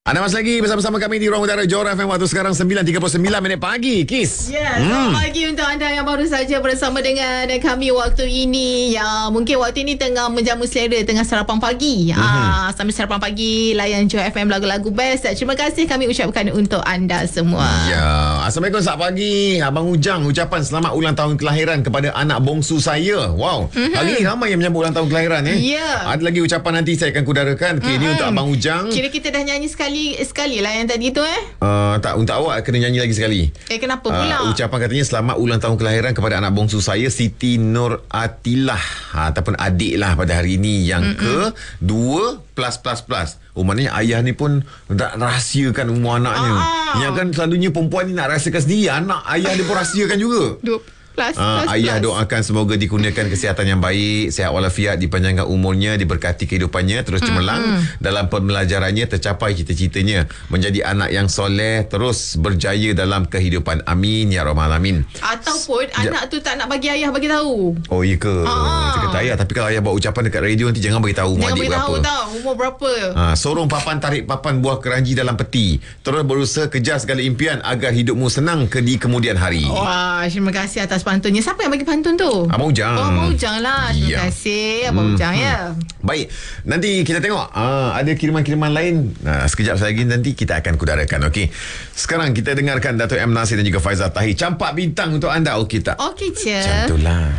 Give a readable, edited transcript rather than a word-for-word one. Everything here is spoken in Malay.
Anda masih lagi bersama-sama kami di Ruang Udara Johor FM. Waktu sekarang 9.39 minit pagi. Kis. Ya, selamat pagi untuk anda yang baru saja bersama dengan kami waktu ini. Ya, mungkin waktu ini tengah menjamu selera, tengah sarapan pagi. Sambil sarapan pagi, layan Johor FM lagu-lagu best. Terima kasih kami ucapkan untuk anda semua. Ya, Assalamualaikum, selamat pagi. Abang Ujang, ucapan selamat ulang tahun kelahiran kepada anak bongsu saya. Wow, hari ini ramai yang menyambut ulang tahun kelahiran. Ya. Ada lagi ucapan nanti saya akan kudarakan. Okay, ini untuk Abang Ujang. Kira kita dah nyanyi sekali lah yang tadi tu Tak, untuk awak kena nyanyi lagi sekali. Kenapa pula? Ucapan katanya selamat ulang tahun kelahiran kepada anak bongsu saya, Siti Nur Atilah, ataupun adik lah pada hari ini yang ke-2+++. Maknanya ayah ni pun nak rahsiakan umur anaknya. Yang kan selalunya perempuan ni nak rahsiakan sendiri, anak ayah dia pun rahsiakan juga. Ayah doakan semoga dikurniakan kesihatan yang baik, sihat walafiat, dipanjangkan umurnya, diberkati kehidupannya, terus cemerlang dalam pembelajarannya, tercapai cita-citanya, menjadi anak yang soleh, terus berjaya dalam kehidupan. Amin ya rabbal alamin. Ataupun anak tu tak nak bagi ayah bagi tahu. Oh iya ke? Dia kata ayah, tapi kalau ayah buat ucapan dekat radio nanti jangan bagi tahu umur adik berapa. Jangan tahu umur berapa. Sorong papan tarik papan buah keranji dalam peti, terus berusaha kejar segala impian agar hidupmu senang di kemudian hari. Wah, terima kasih atas pantunnya. Siapa yang bagi pantun tu? Abang Ujang. Oh, Abang Ujang lah. Terima kasih Abang Ujang ya. Baik, nanti kita tengok ada kiriman-kiriman lain. Sekejap lagi nanti kita akan kudarakan. Okey. Sekarang kita dengarkan Dato' M. Nasir dan juga Faizal Tahir. Campak bintang untuk anda. Okey tak? Okey je. Macam itulah.